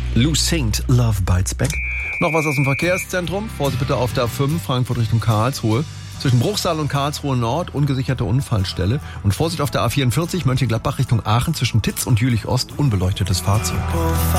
Lou Saint, Love Bites Back. Noch was aus dem Verkehrszentrum. Vorsicht bitte auf der A5, Frankfurt Richtung Karlsruhe. Zwischen Bruchsal und Karlsruhe Nord, ungesicherte Unfallstelle. Und Vorsicht auf der A44, Mönchengladbach Richtung Aachen, zwischen Titz und Jülich Ost, unbeleuctetes Fahrzeug.